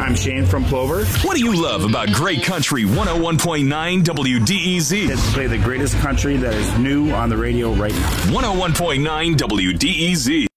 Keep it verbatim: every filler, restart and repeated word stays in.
I'm Shane from Plover. What do you love about Great Country one oh one point nine W D E Z? Let's play the greatest country that is new on the radio right now. one oh one point nine W D E Z.